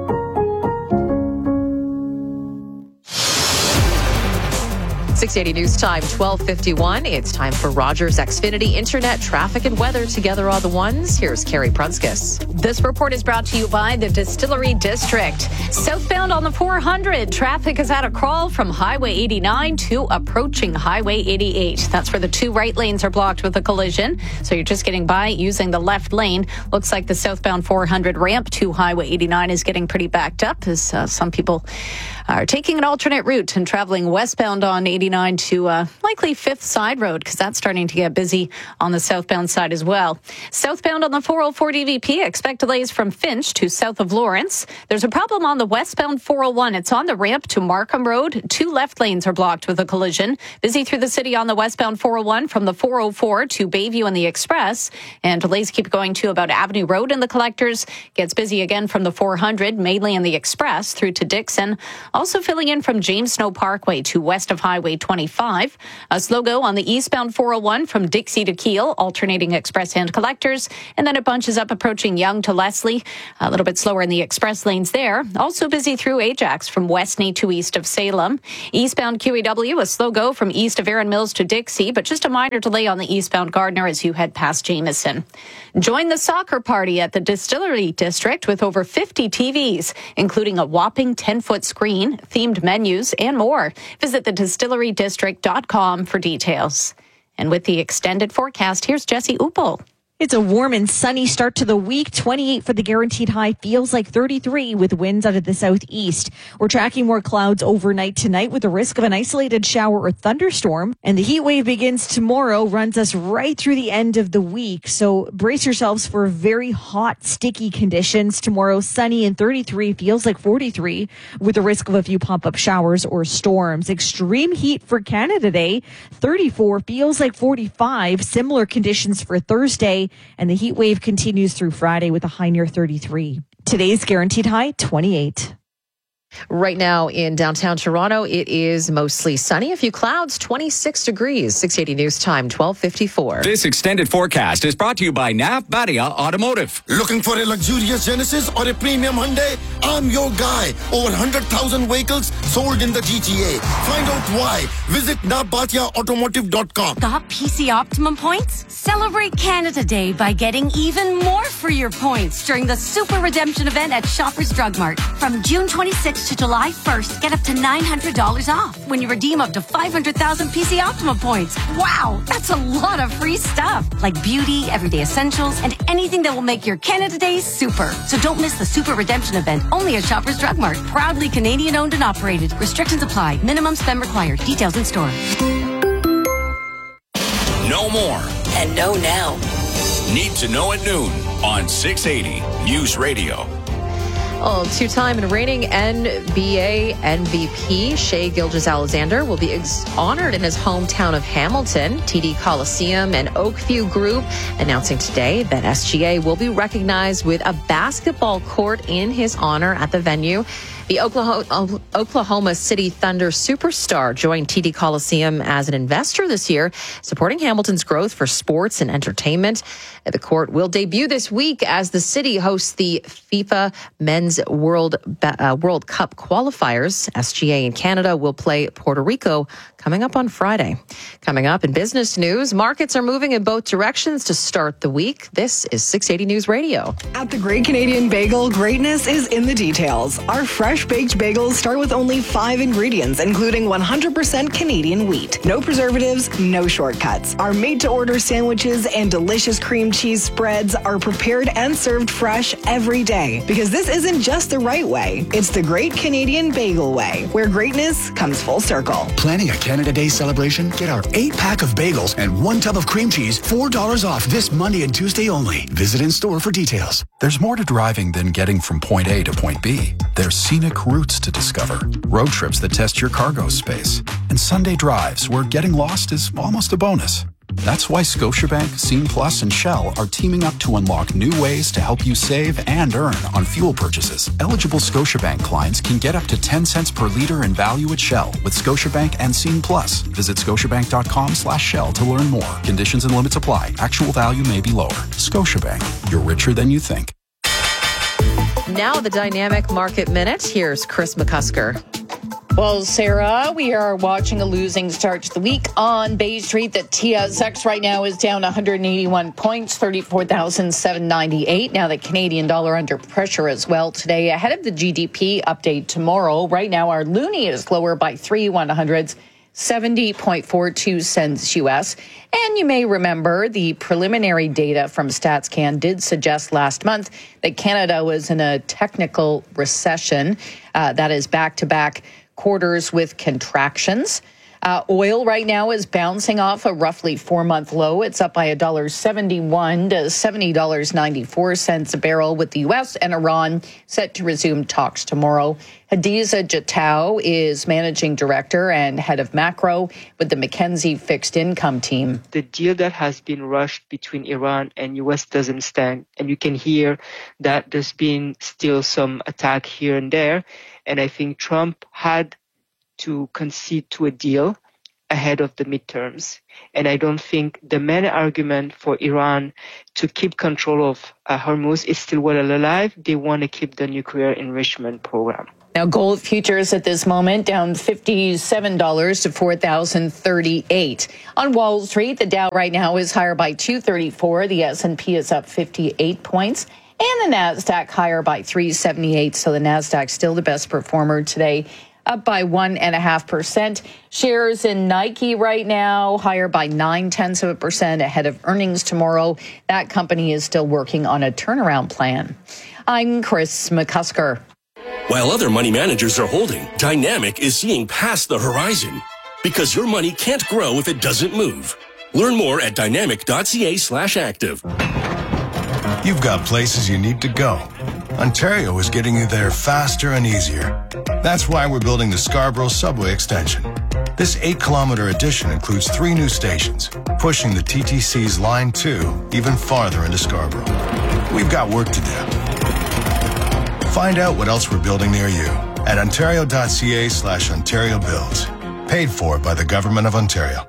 six eighty News Time, twelve fifty-one. It's time for Rogers Xfinity Internet, traffic, and weather. Together are the ones. Here's Carrie Prunskis.
This report is brought to you by the Distillery District. Southbound on the four hundred, traffic is at a crawl from Highway eighty-nine to approaching Highway eighty-eight. That's where the two right lanes are blocked with a collision. So you're just getting by using the left lane. Looks like the southbound four hundred ramp to Highway eighty-nine is getting pretty backed up as uh, some people are taking an alternate route and traveling westbound on eighty-nine to uh, likely Fifth Side Road because that's starting to get busy on the southbound side as well. Southbound on the four oh four D V P, expect delays from Finch to south of Lawrence. There's a problem on the westbound four oh one. It's on the ramp to Markham Road. Two left lanes are blocked with a collision. Busy through the city on the westbound four oh one from the four oh four to Bayview and the Express. And delays keep going to about Avenue Road and the Collectors. Gets busy again from the four hundred, mainly in the Express through to Dixon. Also filling in from James Snow Parkway to west of Highway twenty-five. A slow go on the eastbound four oh one from Dixie to Kiel, alternating Express and Collectors. And then it bunches up approaching Yonge to Leslie. A little bit slower in the Express lanes there. Also busy through Ajax from Westney to east of Salem. Eastbound Q E W, a slow go from east of Erin Mills to Dixie, but just a minor delay on the eastbound Gardner as you head past Jameson. Join the soccer party at the Distillery District with over fifty T Vs, including a whopping ten-foot screen, themed menus, and more. Visit the distillery district dot com for details. And with the extended forecast, here's Jesse Uppel.
It's a warm and sunny start to the week. twenty-eight for the guaranteed high, feels like thirty-three with winds out of the southeast. We're tracking more clouds overnight tonight with the risk of an isolated shower or thunderstorm. And the heat wave begins tomorrow, runs us right through the end of the week. So brace yourselves for very hot, sticky conditions. Tomorrow, sunny and thirty-three, feels like forty-three with the risk of a few pop-up showers or storms. Extreme heat for Canada Day, thirty-four, feels like forty-five. Similar conditions for Thursday. And the heat wave continues through Friday with a high near thirty-three. Today's guaranteed high, twenty-eight.
Right now in downtown Toronto, it is mostly sunny. A few clouds, twenty-six degrees. six eighty News Time, twelve fifty-four.
This extended forecast is brought to you by Nav Badia Automotive.
Looking for a luxurious Genesis or a premium Hyundai? I'm your guy. Over one hundred thousand vehicles sold in the G T A. Find out why. Visit nav badia automotive dot com.
Got P C Optimum points? Celebrate Canada Day by getting even more for your points during the Super Redemption event at Shoppers Drug Mart. From June twenty-sixth to July first, get up to nine hundred dollars off when you redeem up to five hundred thousand P C Optimum points. Wow, that's a lot of free stuff, like beauty, everyday essentials, and anything that will make your Canada Day super. So don't miss the Super Redemption event, only at Shoppers Drug Mart. Proudly Canadian owned and operated. Restrictions apply. Minimum spend required. Details in store.
No more.
And know now.
Need to know at noon on six eighty News Radio.
Oh, two-time and reigning N B A M V P Shai Gilgeous-Alexander will be ex- honored in his hometown of Hamilton. T D Coliseum and Oakview Group announcing today that S G A will be recognized with a basketball court in his honor at the venue. The Oklahoma, Oklahoma City Thunder superstar joined T D Coliseum as an investor this year, supporting Hamilton's growth for sports and entertainment. The court will debut this week as the city hosts the FIFA Men's World uh, World Cup qualifiers. S G A in Canada will play Puerto Rico coming up on Friday. Coming up in business news, markets are moving in both directions to start the week. This is six eighty News Radio.
At the Great Canadian Bagel, greatness is in the details. Our fresh baked bagels start with only five ingredients, including one hundred percent Canadian wheat. No preservatives, no shortcuts. Our made-to-order sandwiches and delicious cream cheese spreads are prepared and served fresh every day. Because this isn't just the right way, it's the Great Canadian Bagel way, where greatness comes full circle.
Planning a Canada Day celebration? Get our eight-pack of bagels and one tub of cream cheese, four dollars off this Monday and Tuesday only. Visit in-store for details.
There's more to driving than getting from point A to point B. There's scenic routes to discover, road trips that test your cargo space, and Sunday drives where getting lost is almost a bonus.
That's why Scotiabank, Scene Plus, and Shell are teaming up to unlock new ways to help you save and earn on fuel purchases. Eligible Scotiabank clients can get up to ten cents per liter in value at Shell with Scotiabank and Scene Plus. Visit scotiabank.com slash Shell to learn more. Conditions and limits apply. Actual value may be lower. Scotiabank. You're richer than you think.
Now the Dynamic Market Minute. Here's Chris McCusker.
Well, Sarah, we are watching a losing start to the week on Bay Street. The T S X right now is down one hundred eighty-one points, thirty-four thousand seven hundred ninety-eight. Now the Canadian dollar under pressure as well today. Ahead of the G D P update tomorrow, right now our loonie is lower by three one hundredths, seventy point four two cents U S. And you may remember the preliminary data from StatsCan did suggest last month that Canada was in a technical recession. Uh, that is back-to-back quarters with contractions. Uh, oil right now is bouncing off a roughly four-month low. It's up by one dollar seventy-one to seventy dollars and ninety-four cents a barrel, with the U S and Iran set to resume talks tomorrow. Hadiza Jatau is managing director and head of macro with the McKinsey fixed income team.
The deal that has been rushed between Iran and U S doesn't stand. And you can hear that there's been still some attack here and there. And I think Trump had to concede to a deal ahead of the midterms. And I don't think the main argument for Iran to keep control of uh, Hormuz is still well alive. They want to keep the nuclear enrichment program.
Now, gold futures at this moment down fifty-seven dollars to four thousand thirty-eight. On Wall Street, the Dow right now is higher by two thirty-four. The S and P is up fifty-eight points. And the NASDAQ higher by three seventy-eight. So the NASDAQ still the best performer today, up by one and a half percent. Shares in Nike right now higher by nine tenths of a percent ahead of earnings tomorrow. That company is still working on a turnaround plan. I'm Chris McCusker.
While other money managers are holding, Dynamic is seeing past the horizon, because your money can't grow if it doesn't move. Learn more at dynamic.ca slash active.
You've got places you need to go. Ontario is getting you there faster and easier. That's why we're building the Scarborough Subway Extension. This eight-kilometer addition includes three new stations, pushing the T T C's Line two even farther into Scarborough. We've got work to do. Find out what else we're building near you at ontario.ca slash Ontario Builds. Paid for by the Government of Ontario.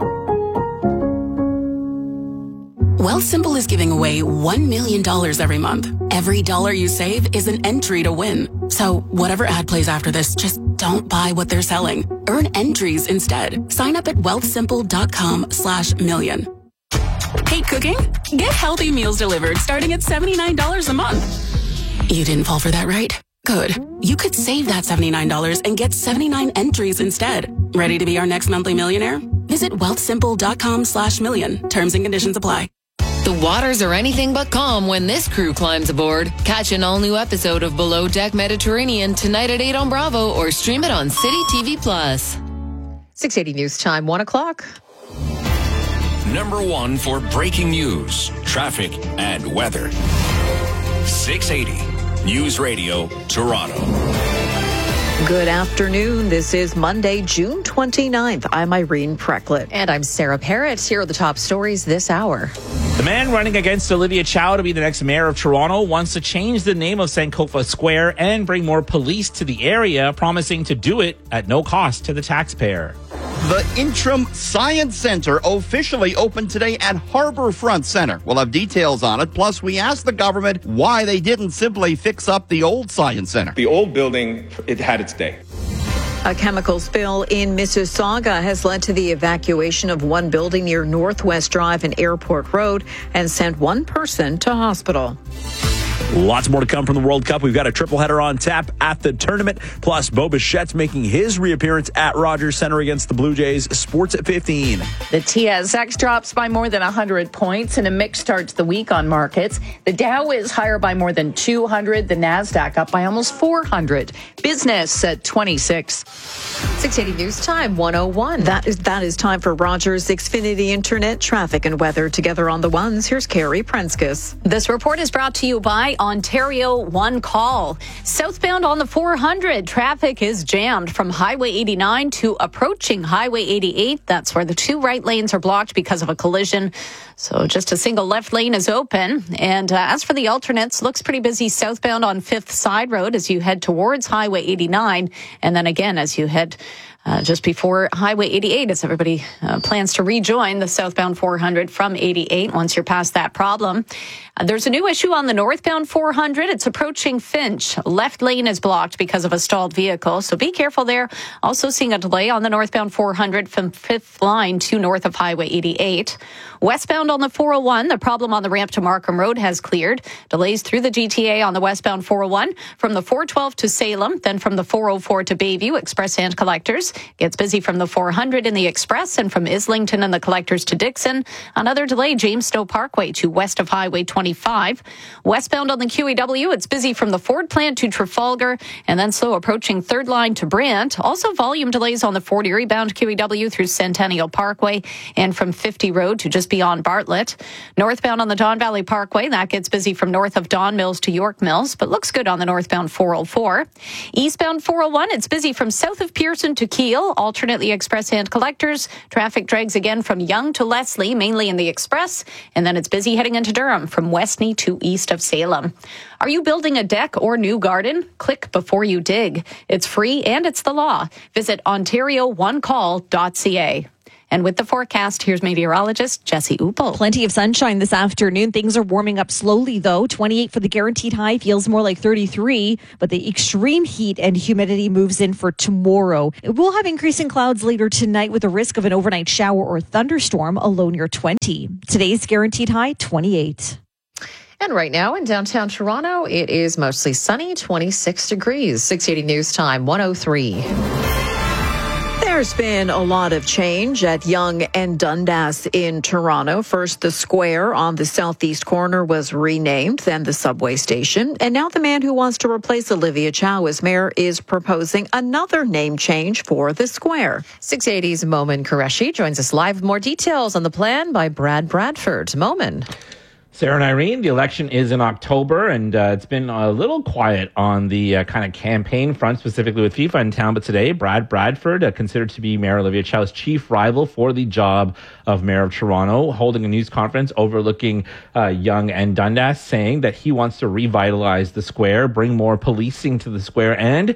Wealthsimple is giving away one million dollars every month. Every dollar you save is an entry to win. So whatever ad plays after this, just don't buy what they're selling. Earn entries instead. Sign up at wealthsimple.com slash million. Hate cooking? Get healthy meals delivered starting at seventy-nine dollars a month. You didn't fall for that, right? Good. You could save that seventy-nine dollars and get seventy-nine entries instead. Ready to be our next monthly millionaire? Visit wealthsimple.com slash million. Terms and conditions apply.
The waters are anything but calm when this crew climbs aboard. Catch an all-new episode of Below Deck Mediterranean tonight at eight on Bravo or stream it on City T V Plus.
six eighty News Time, one o'clock.
Number one for breaking news, traffic, and weather. six eighty News Radio, Toronto.
Good afternoon. This is Monday, June twenty-ninth. I'm Irene Precklett.
And I'm Sarah Parrott. Here are the top stories this hour.
The man running against Olivia Chow to be the next mayor of Toronto wants to change the name of Sankofa Square and bring more police to the area, promising to do it at no cost to the taxpayer.
The Interim Science Center officially opened today at Harbourfront Center. We'll have details on it. Plus, we asked the government why they didn't simply fix up the old Science Center.
The old building, it had its day.
A chemical spill in Mississauga has led to the evacuation of one building near Northwest Drive and Airport Road and sent one person to hospital.
Lots more to come from the World Cup. We've got a triple header on tap at the tournament. Plus, Bo Bichette's making his reappearance at Rogers Center against the Blue Jays. Sports at fifteen.
The T S X drops by more than one hundred points in a mixed start to the week on markets. The Dow is higher by more than two hundred. The NASDAQ up by almost four hundred. Business at twenty-six.
six eighty News Time, one oh one.
That is, that is time for Rogers Xfinity Internet traffic and weather together on the ones. Here's Carrie Prenskus.
This report is brought to you by by Ontario One Call. Southbound on the four hundred, traffic is jammed from Highway eighty-nine to approaching Highway eighty-eight. That's where the two right lanes are blocked because of a collision. So just a single left lane is open. And uh, as for the alternates, looks pretty busy southbound on Fifth Side Road as you head towards Highway eighty-nine. And then again, as you head Uh, just before Highway eighty-eight, as everybody uh, plans to rejoin the southbound four hundred from eighty-eight once you're past that problem. Uh, there's a new issue on the northbound four hundred. It's approaching Finch. Left lane is blocked because of a stalled vehicle, so be careful there. Also seeing a delay on the northbound four hundred from fifth line to north of Highway eighty-eight. Westbound on the four oh one, the problem on the ramp to Markham Road has cleared. Delays through the G T A on the westbound four oh one from the four twelve to Salem, then from the four oh four to Bayview, Express and Collectors. Gets busy from the four hundred in the Express and from Islington and the Collectors to Dixon. Another delay, James Snow Parkway to west of Highway twenty-five. Westbound on the Q E W, it's busy from the Ford plant to Trafalgar and then slow approaching third line to Brant. Also volume delays on the Fort Erie bound Q E W through Centennial Parkway and from fifty Road to just beyond Bartlett. Northbound on the Don Valley Parkway, that gets busy from north of Don Mills to York Mills, but looks good on the northbound four oh four. Eastbound four oh one, it's busy from south of Pearson to Kiel, alternately Express and Collectors. Traffic drags again from Young to Leslie, mainly in the Express, and then it's busy heading into Durham from Westney to east of Salem. Are you building a deck or new garden? Click before you dig. It's free and it's the law. Visit ontario one call dot c a. And with the forecast, here's meteorologist Jesse Uppel.
Plenty of sunshine this afternoon. Things are warming up slowly, though. twenty-eight for the guaranteed high, feels more like thirty-three. But the extreme heat and humidity moves in for tomorrow. We'll have increasing clouds later tonight with a risk of an overnight shower or thunderstorm, a low near twenty. Today's guaranteed high, twenty-eight.
And right now in downtown Toronto, it is mostly sunny, twenty-six degrees. six eighty News Time, one oh three.
There's been a lot of change at Yonge and Dundas in Toronto. First, the square on the southeast corner was renamed, then the subway station. And now the man who wants to replace Olivia Chow as mayor is proposing another name change for the square.
six eighty's Momin Qureshi joins us live with more details on the plan by Brad Bradford. Momin.
Sarah and Irene, the election is in October, and uh, it's been a little quiet on the uh, kind of campaign front, specifically with FIFA in town. But today, Brad Bradford, uh, considered to be Mayor Olivia Chow's chief rival for the job of Mayor of Toronto, holding a news conference overlooking uh, Yonge and Dundas, saying that he wants to revitalize the square, bring more policing to the square, and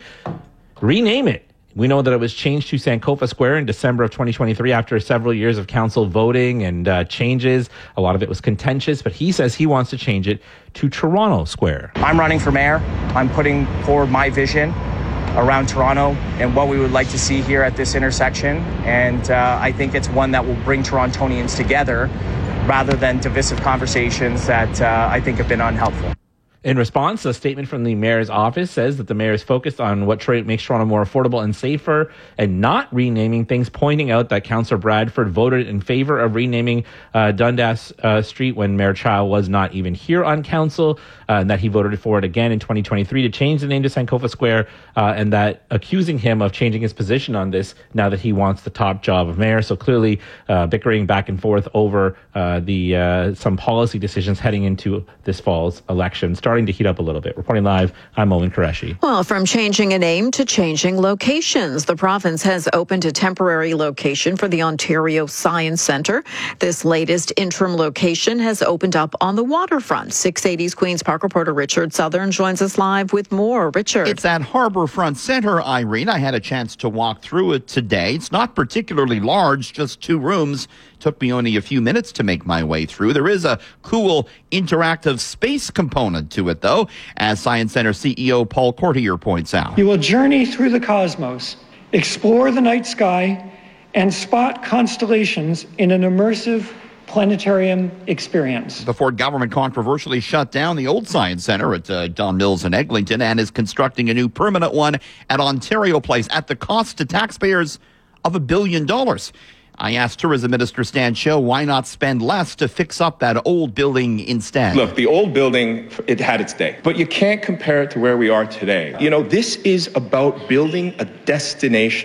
rename it. We know that it was changed to Sankofa Square in December of twenty twenty-three after several years of council voting and uh, changes. A lot of it was contentious, but he says he wants to change it to Toronto Square.
I'm running for mayor. I'm putting forward my vision around Toronto and what we would like to see here at this intersection. And uh, I think it's one that will bring Torontonians together rather than divisive conversations that uh, I think have been unhelpful.
In response, a statement from the mayor's office says that the mayor is focused on what tra- makes Toronto more affordable and safer and not renaming things, pointing out that Councillor Bradford voted in favor of renaming uh, Dundas uh, Street when Mayor Chow was not even here on council, uh, and that he voted for it again in twenty twenty-three to change the name to Sankofa Square, uh, and that accusing him of changing his position on this now that he wants the top job of mayor. So clearly uh, bickering back and forth over uh, the uh, some policy decisions heading into this fall's election. Starting to heat up a little bit. Reporting live, I'm Momin Qureshi.
Well, from changing a name to changing locations, the province has opened a temporary location for the Ontario Science Centre. This latest interim location has opened up on the waterfront. six eighty's Queen's Park reporter Richard Southern joins us live with more. Richard.
It's at Harbourfront Centre, Irene. I had a chance to walk through it today. It's not particularly large, just two rooms. Took me only a few minutes to make my way through. There is a cool interactive space component to it, though, as Science Centre C E O Paul Courtier points out.
You will journey through the cosmos, explore the night sky, and spot constellations in an immersive planetarium experience.
The Ford government controversially shut down the old Science Centre at uh, Don Mills in Eglinton and is constructing a new permanent one at Ontario Place at the cost to taxpayers of a billion dollars. I asked Tourism Minister Stan Cho why not spend less to fix up that old building instead.
Look, the old building, it had its day, but you can't compare it to where we are today. You know, this is about building a destination,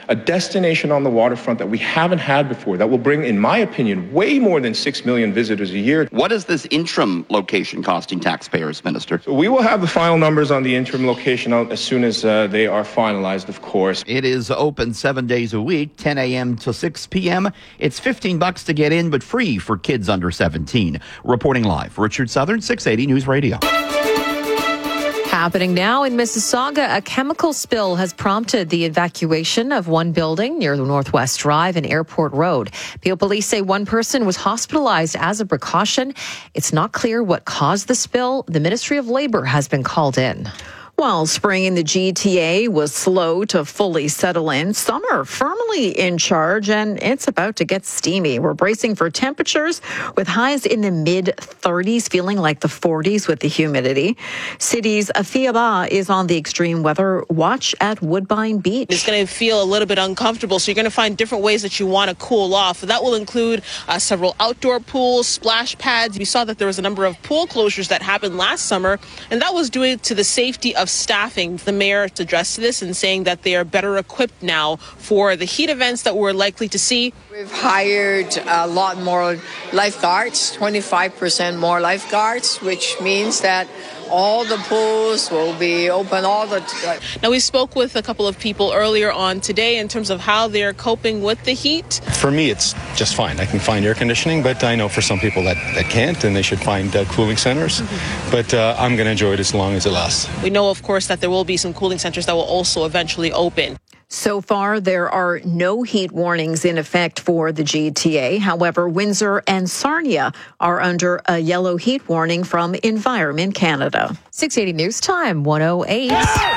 a destination on the waterfront that we haven't had before that will bring, in my opinion, way more than six million visitors a year.
What is this interim location costing taxpayers, Minister?
So we will have the final numbers on the interim location out as soon as uh, they are finalized, of course.
It is open seven days a week, ten a.m. to six p.m. It's fifteen bucks to get in, but free for kids under seventeen. Reporting live, Richard Southern, six eighty News Radio.
Happening now in Mississauga, a chemical spill has prompted the evacuation of one building near the Northwest Drive and Airport Road. Peel police say one person was hospitalized as a precaution. It's not clear what caused the spill. The Ministry of Labour has been called in.
While spring in the G T A was slow to fully settle in, summer firmly in charge, and it's about to get steamy. We're bracing for temperatures with highs in the mid thirties, feeling like the forties with the humidity. City's Afiaba is on the extreme weather watch at Woodbine Beach.
It's going to feel a little bit uncomfortable, so you're going to find different ways that you want to cool off. That will include uh, several outdoor pools, splash pads. We saw that there was a number of pool closures that happened last summer, and that was due to the safety of staffing. The mayor addressed this and saying that they are better equipped now for the heat events that we're likely to see.
We've hired a lot more lifeguards, twenty-five percent more lifeguards, which means that all the pools will be open all the time.
Now, we spoke with a couple of people earlier on today in terms of how they're coping with the heat.
For me, it's just fine. I can find air conditioning, but I know for some people that, that can't, and they should find uh, cooling centers. Mm-hmm. But uh, I'm going to enjoy it as long as it lasts.
We know, of course, that there will be some cooling centers that will also eventually open.
So far, there are no heat warnings in effect for the G T A. However, Windsor and Sarnia are under a yellow heat warning from Environment Canada.
six eighty News Time, one oh eight.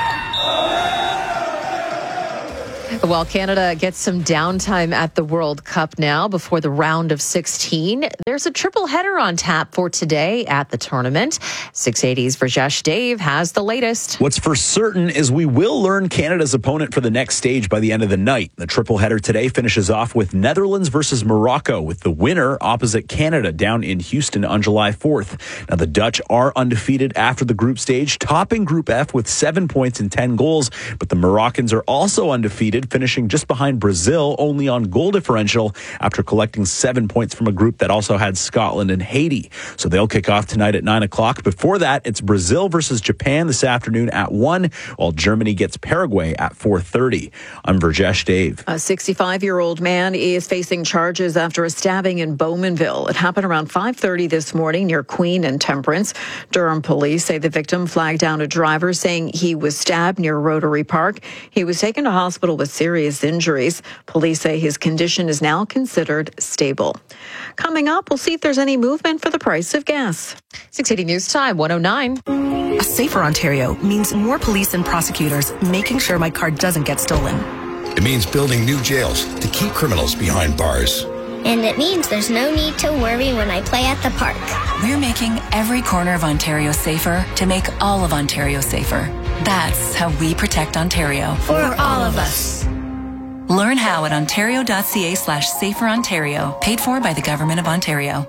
While Canada gets some downtime at the World Cup now before the round of sixteen, there's a triple header on tap for today at the tournament. six eighty's Rajesh Dave has the latest.
What's for certain is we will learn Canada's opponent for the next stage by the end of the night. The triple header today finishes off with Netherlands versus Morocco, with the winner opposite Canada down in Houston on July fourth. Now, the Dutch are undefeated after the group stage, topping Group F with seven points and ten goals, but the Moroccans are also undefeated, finishing just behind Brazil, only on goal differential after collecting seven points from a group that also had Scotland and Haiti. So they'll kick off tonight at nine o'clock. Before that, it's Brazil versus Japan this afternoon at one, while Germany gets Paraguay at four thirty. I'm Rajesh Dave.
A sixty-five-year-old man is facing charges after a stabbing in Bowmanville. It happened around five thirty this morning near Queen and Temperance. Durham police say the victim flagged down a driver saying he was stabbed near Rotary Park. He was taken to hospital with serious injuries. Police say his condition is now considered stable. Coming up, we'll see if there's any movement for the price of gas.
six eighty News Time, one oh nine.
A safer Ontario means more police and prosecutors making sure my car doesn't get stolen.
It means building new jails to keep criminals behind bars.
And it means there's no need to worry when I play at the park.
We're making every corner of Ontario safer to make all of Ontario safer. That's how we protect Ontario.
For all of us.
Learn how at ontario.ca slash safer Ontario. Paid for by the Government of Ontario.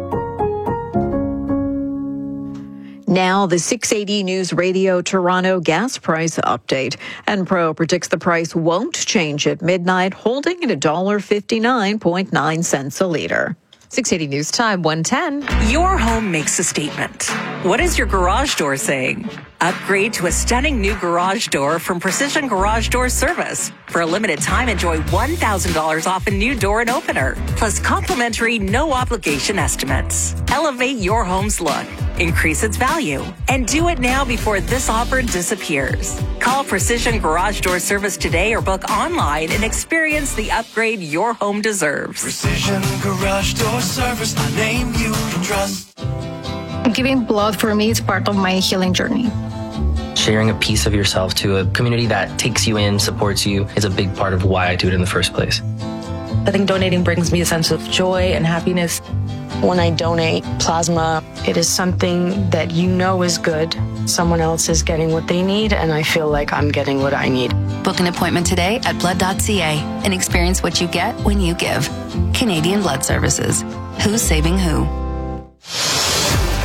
Now, the six eighty News Radio Toronto gas price update. Enpro predicts the price won't change at midnight, holding at one dollar fifty-nine point nine cents a litre.
six eighty News Time, one ten.
Your home makes a statement. What is your garage door saying? Upgrade to a stunning new garage door from Precision Garage Door Service. For a limited time, enjoy one thousand dollars off a new door and opener, plus complimentary no-obligation estimates. Elevate your home's look, increase its value, and do it now before this offer disappears. Call Precision Garage Door Service today or book online and experience the upgrade your home deserves.
Precision Garage Door Service, a name you can trust.
Giving blood for me is part of my healing journey.
Sharing a piece of yourself to a community that takes you in, supports you, is a big part of why I do it in the first place.
I think donating brings me a sense of joy and happiness. When I donate plasma, it is something that you know is good. Someone else is getting what they need, and I feel like I'm getting what I need.
Book an appointment today at blood dot c a and experience what you get when you give. Canadian Blood Services. Who's saving who?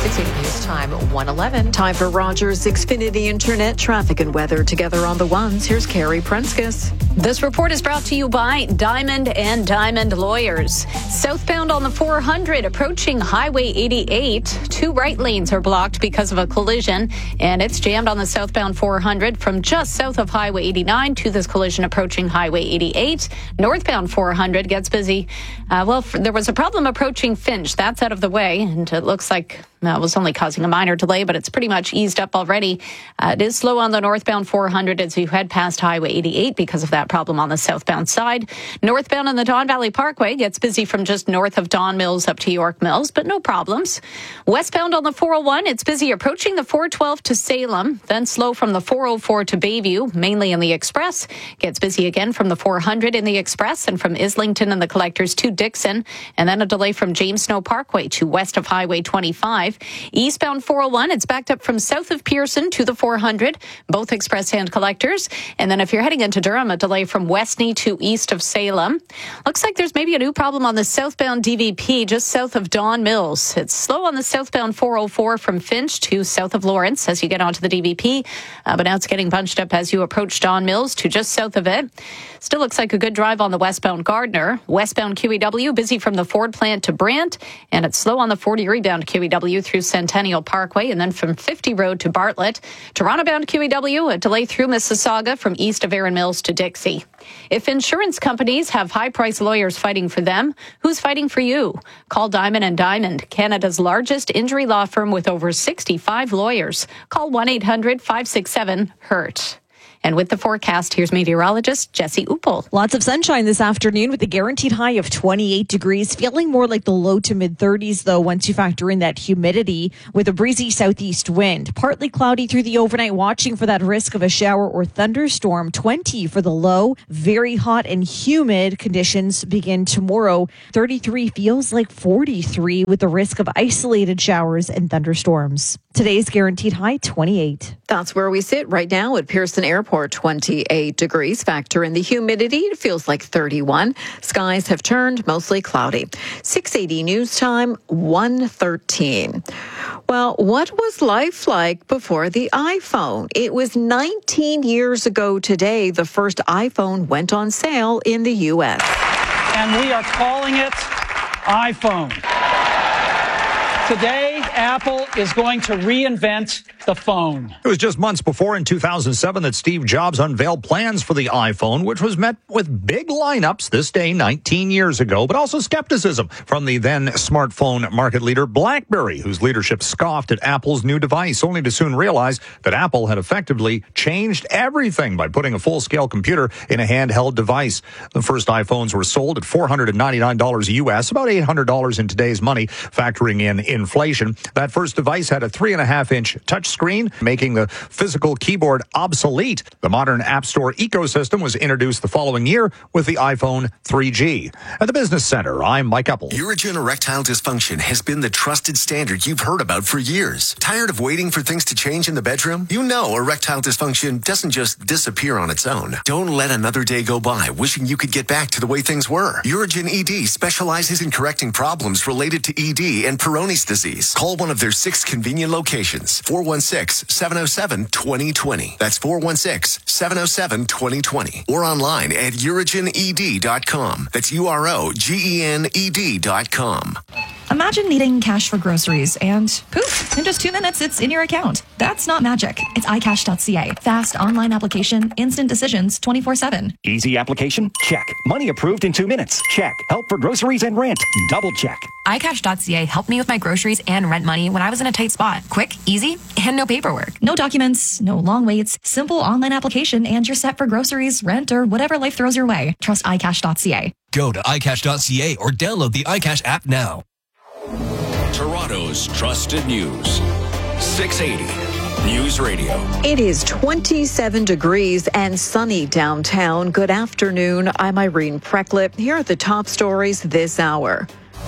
six eighty News Time, one eleven.
Time for Rogers Xfinity Internet traffic and weather together on the ones. Here's Carrie Prenskus.
This report is brought to you by Diamond and Diamond Lawyers. Southbound on the four hundred, approaching Highway eighty-eight. Two right lanes are blocked because of a collision, and it's jammed on the southbound four hundred from just south of Highway eighty-nine to this collision approaching Highway eighty-eight. Northbound four hundred gets busy. Uh, well, there was a problem approaching Finch. That's out of the way, and it looks like well, it was only causing a minor delay, but it's pretty much eased up already. Uh, it is slow on the northbound four hundred as you head past Highway eighty-eight because of that problem on the southbound side. Northbound on the Don Valley Parkway gets busy from just north of Don Mills up to York Mills, but no problems. Westbound on the four oh one, it's busy approaching the four twelve to Salem, then slow from the four oh four to Bayview, mainly in the Express. Gets busy again from the four hundred in the Express and from Islington and the Collectors to Dixon, and then a delay from James Snow Parkway to west of Highway twenty-five. Eastbound four oh one, it's backed up from south of Pearson to the four hundred, both Express and Collectors. And then if you're heading into Durham, a delay from Westney to east of Salem. Looks like there's maybe a new problem on the southbound D V P just south of Don Mills. It's slow on the southbound four oh four from Finch to south of Lawrence as you get onto the D V P, uh, but now it's getting bunched up as you approach Don Mills to just south of it. Still looks like a good drive on the westbound Gardner. Westbound Q E W, busy from the Ford plant to Brant, and it's slow on the forty rebound Q E W through Centennial Parkway, and then from fifty Road to Bartlett. Toronto-bound Q E W, a delay through Mississauga from east of Erin Mills to Dixie. If insurance companies have high-priced lawyers fighting for them, who's fighting for you? Call Diamond and Diamond, Canada's largest injury law firm with over sixty-five lawyers. Call one eight hundred five six seven hurt. And with the forecast, here's meteorologist Jesse Uppel.
Lots of sunshine this afternoon with a guaranteed high of twenty-eight degrees, feeling more like the low to mid thirties, though, once you factor in that humidity with a breezy southeast wind. Partly cloudy through the overnight, watching for that risk of a shower or thunderstorm. twenty for the low. Very hot and humid conditions begin tomorrow. thirty-three feels like forty-three with the risk of isolated showers and thunderstorms. Today's guaranteed high, twenty-eight.
That's where we sit right now at Pearson Airport, twenty-eight degrees. Factor in the humidity, it feels like thirty-one. Skies have turned mostly cloudy. six eighty News Time, one thirteen. Well, what was life like before the iPhone? It was nineteen years ago today the first iPhone went on sale in the U S.
And we are calling it iPhone. Today, Apple is going to reinvent the phone.
It was just months before, in two thousand seven, that Steve Jobs unveiled plans for the iPhone, which was met with big lineups this day nineteen years ago, but also skepticism from the then smartphone market leader BlackBerry, whose leadership scoffed at Apple's new device, only to soon realize that Apple had effectively changed everything by putting a full-scale computer in a handheld device. The first iPhones were sold at four hundred ninety-nine dollars U S, about eight hundred dollars in today's money, factoring in inflation. That first device had a three and a half inch touchscreen, making the physical keyboard obsolete. The modern App Store ecosystem was introduced the following year with the iPhone three G. At the Business Center, I'm Mike Uppel.
Urigen erectile dysfunction has been the trusted standard you've heard about for years. Tired of waiting for things to change in the bedroom? You know erectile dysfunction doesn't just disappear on its own. Don't let another day go by wishing you could get back to the way things were. Urigen E D specializes in correcting problems related to E D and Peyronie's disease. Call one of their six convenient locations. four one six, seven oh seven, two oh two oh. That's four one six, seven oh seven, two oh two oh. Or online at urigen e d dot com. That's U R O G E N E D dot com.
Imagine needing cash for groceries and poof, in just two minutes, it's in your account. That's not magic. It's i cash dot c a. Fast online application, instant decisions, twenty-four seven.
Easy application? Check. Money approved in two minutes? Check. Help for groceries and rent? Double check.
i cash dot c a helped me with my groceries and rent money when I was in a tight spot. Quick, easy, and no paperwork. No documents, no long waits, simple online application, and you're set for groceries, rent, or whatever life throws your way. Trust i cash dot c a.
Go to i cash dot c a or download the iCash app now.
Toronto's trusted news. six eighty News Radio.
It is twenty-seven degrees and sunny downtown. Good afternoon. I'm Irene Preclip. Here are the top stories this hour.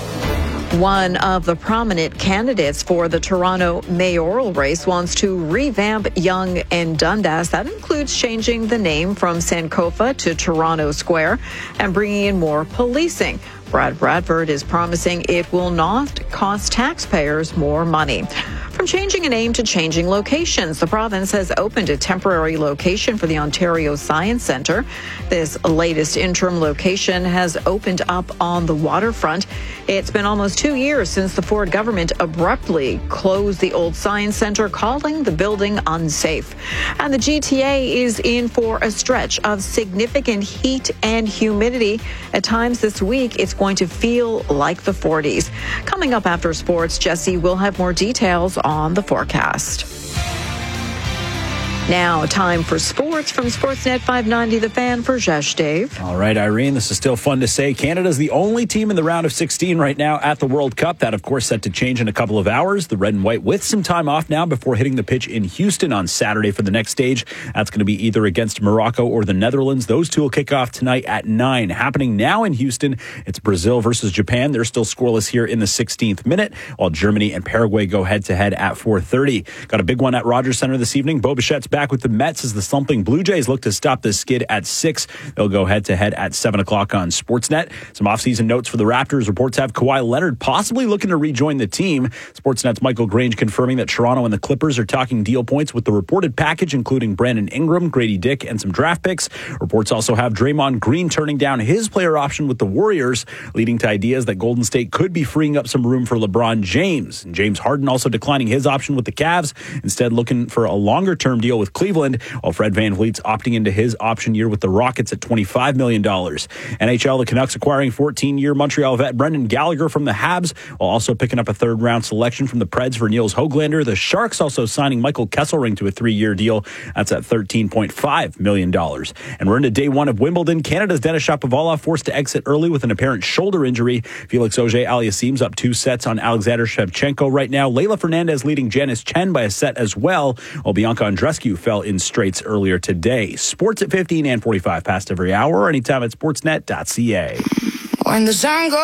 One of the prominent candidates for the Toronto mayoral race wants to revamp Yonge and Dundas. That includes changing the name from Sankofa to Toronto Square and bringing in more policing. Brad Bradford is promising it will not cost taxpayers more money. From changing a name to changing locations, the province has opened a temporary location for the Ontario Science Centre. This latest interim location has opened up on the waterfront. It's been almost two years since the Ford government abruptly closed the old Science Centre, calling the building unsafe. And the G T A is in for a stretch of significant heat and humidity. At times this week, it's going to feel like the forties. Coming up after sports, Jesse will have more details on the forecast. Now, time for sports from Sportsnet five ninety The Fan for Jesh Dave.
All right, Irene, this is still fun to say. Canada's the only team in the round of sixteen right now at the World Cup. That, of course, set to change in a couple of hours. The red and white with some time off now before hitting the pitch in Houston on Saturday for the next stage. That's going to be either against Morocco or the Netherlands. Those two will kick off tonight at nine. Happening now in Houston, it's Brazil versus Japan. They're still scoreless here in the sixteenth minute, while Germany and Paraguay go head-to-head at four thirty. Got a big one at Rogers Center this evening. Bo Bichette's back with the Mets as the slumping Blue Jays look to stop the skid at six. They'll go head-to-head at seven o'clock on Sportsnet. Some offseason notes for the Raptors. Reports have Kawhi Leonard possibly looking to rejoin the team. Sportsnet's Michael Grange confirming that Toronto and the Clippers are talking deal points with the reported package, including Brandon Ingram, Grady Dick, and some draft picks. Reports also have Draymond Green turning down his player option with the Warriors, leading to ideas that Golden State could be freeing up some room for LeBron James. And James Harden also declining his option with the Cavs, instead looking for a longer-term deal with Cleveland, while Fred VanVleet's opting into his option year with the Rockets at twenty-five million dollars. N H L, the Canucks acquiring fourteen-year Montreal vet Brendan Gallagher from the Habs, while also picking up a third-round selection from the Preds for Niels Höglander. The Sharks also signing Michael Kesselring to a three-year deal. That's at thirteen point five million dollars. And we're into day one of Wimbledon. Canada's Denis Shapovalov forced to exit early with an apparent shoulder injury. Felix Auger-Aliassime's up two sets on Alexander Shevchenko right now. Leylah Fernandez leading Janice Chen by a set as well, while Bianca Andreescu fell in straights earlier today. Sports at fifteen and forty-five past every hour, or anytime at sportsnet dot c a.
When the sun goes